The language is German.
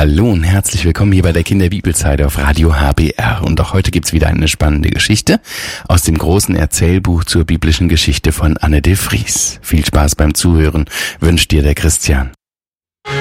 Hallo und herzlich willkommen hier bei der Kinderbibelzeit auf Radio HBR. Und auch heute gibt's wieder eine spannende Geschichte aus dem großen Erzählbuch zur biblischen Geschichte von Anne de Vries. Viel Spaß beim Zuhören wünscht dir der Christian.